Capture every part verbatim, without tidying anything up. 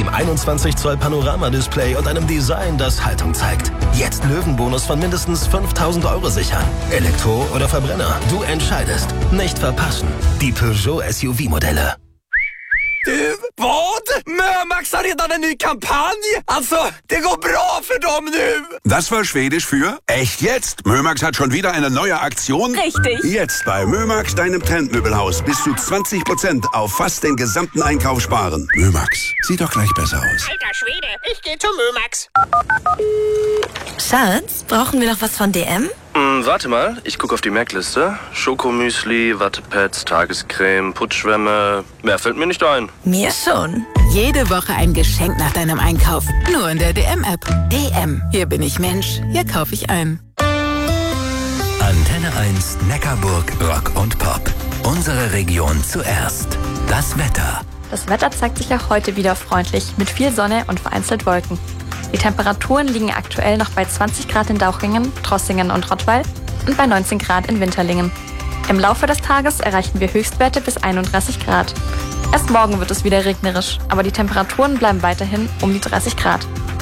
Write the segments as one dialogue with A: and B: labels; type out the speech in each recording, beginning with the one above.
A: einem einundzwanzig Zoll Panorama-Display und einem Design, das Haltung zeigt. Jetzt Löwenbonus von mindestens fünftausend Euro sichern. Elektro oder Verbrenner, du entscheidest. Nicht verpassen. Die Peugeot S U V-Modelle.
B: Du, vad? Mömax har redan en ny kampanj! Alltså, det går bra för dem nu!
C: Das war Schwedisch für echt jetzt. Mömax hat schon wieder eine neue Aktion.
D: Richtig.
C: Jetzt bei Mömax, deinem Trendmöbelhaus. Bis zu zwanzig Prozent auf fast den gesamten Einkauf sparen. Mömax, sieht doch gleich besser aus.
D: Alter Schwede, ich gehe zu Mömax.
E: Schatz, brauchen wir noch was von D M?
F: Hm, warte mal, ich gucke auf die Merkliste. Schokomüsli, Wattepads, Tagescreme, Putzschwämme. Mehr fällt mir nicht ein.
E: Mir schon.
G: Jede Woche ein Geschenk nach deinem Einkauf. Nur in der D M-App. D M. Hier bin ich Mensch. Hier kaufe ich ein.
H: Antenne eins Neckarburg Rock und Pop. Unsere Region zuerst. Das Wetter.
I: Das Wetter zeigt sich auch heute wieder freundlich mit viel Sonne und vereinzelt Wolken. Die Temperaturen liegen aktuell noch bei zwanzig Grad in Dauchringen, Trossingen und Rottweil und bei neunzehn Grad in Winterlingen. Im Laufe des Tages erreichen wir Höchstwerte bis einunddreißig Grad. Erst morgen wird es wieder regnerisch, aber die Temperaturen bleiben weiterhin um die dreißig Grad.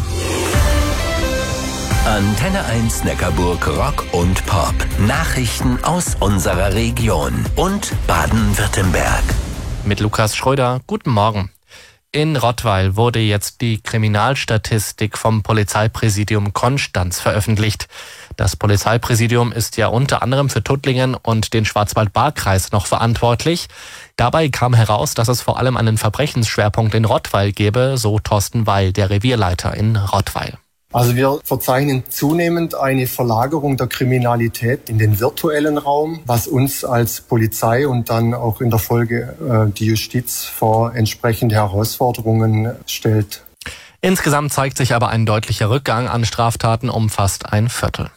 H: Antenne eins Neckarburg Rock und Pop. Nachrichten aus unserer Region und Baden-Württemberg.
J: Mit Lukas Schröder, guten Morgen. In Rottweil wurde jetzt die Kriminalstatistik vom Polizeipräsidium Konstanz veröffentlicht. Das Polizeipräsidium ist ja unter anderem für Tuttlingen und den Schwarzwald-Baar-Kreis noch verantwortlich. Dabei kam heraus, dass es vor allem einen Verbrechensschwerpunkt in Rottweil gebe, so Thorsten Weil, der Revierleiter in Rottweil.
K: Also wir verzeichnen zunehmend eine Verlagerung der Kriminalität in den virtuellen Raum, was uns als Polizei und dann auch in der Folge äh, die Justiz vor entsprechende Herausforderungen stellt.
J: Insgesamt zeigt sich aber ein deutlicher Rückgang an Straftaten um fast ein Viertel.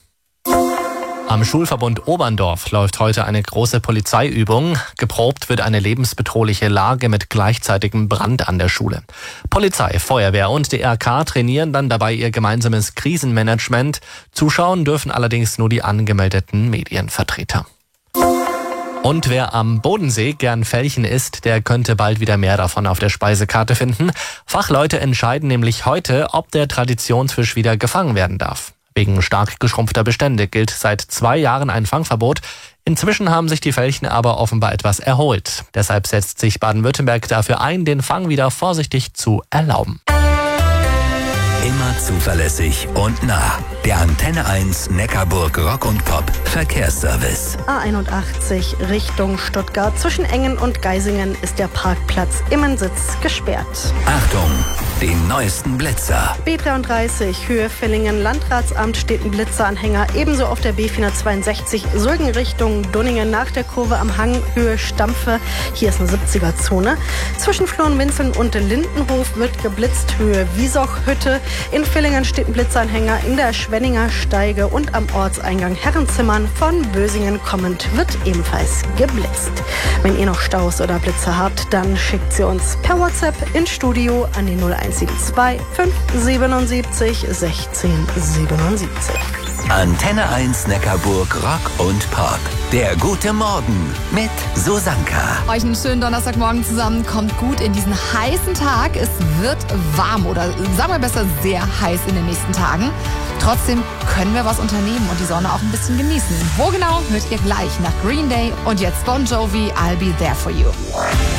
J: Am Schulverbund Oberndorf läuft heute eine große Polizeiübung. Geprobt wird eine lebensbedrohliche Lage mit gleichzeitigem Brand an der Schule. Polizei, Feuerwehr und D R K trainieren dann dabei ihr gemeinsames Krisenmanagement. Zuschauen dürfen allerdings nur die angemeldeten Medienvertreter. Und wer am Bodensee gern Felchen isst, der könnte bald wieder mehr davon auf der Speisekarte finden. Fachleute entscheiden nämlich heute, ob der Traditionsfisch wieder gefangen werden darf. Wegen stark geschrumpfter Bestände gilt seit zwei Jahren ein Fangverbot. Inzwischen haben sich die Felchen aber offenbar etwas erholt. Deshalb setzt sich Baden-Württemberg dafür ein, den Fang wieder vorsichtig zu erlauben.
H: Immer zuverlässig und nah. Der Antenne eins Neckarburg Rock und Pop Verkehrsservice.
L: A einundachtzig Richtung Stuttgart. Zwischen Engen und Geisingen ist der Parkplatz Immensitz gesperrt.
H: Achtung, den neuesten Blitzer.
L: B dreiunddreißig Höhe Villingen Landratsamt steht ein Blitzeranhänger. Ebenso auf der B vierhundertzweiundsechzig Sulgen Richtung Dunningen nach der Kurve am Hang Höhe Stampfe. Hier ist eine siebziger-Zone. Zwischen Flohenwinzeln und Lindenhof wird geblitzt. Höhe Wiesochhütte. In Villingen steht ein Blitzeranhänger in der Schwenninger Steige und am Ortseingang Herrenzimmern von Bösingen kommend wird ebenfalls geblitzt. Wenn ihr noch Staus oder Blitze habt, dann schickt sie uns per WhatsApp ins Studio an die null eins sieben zwei fünf sieben sieben sechzehn siebenundsiebzig.
H: Antenne eins Neckarburg Rock und Pop. Der gute Morgen mit Susanka.
M: Euch einen schönen Donnerstagmorgen zusammen. Kommt gut in diesen heißen Tag. Es wird warm oder sagen wir besser sehr heiß in den nächsten Tagen. Trotzdem können wir was unternehmen und die Sonne auch ein bisschen genießen. Wo genau, hört ihr gleich nach Green Day und jetzt Bon Jovi, I'll Be There For You.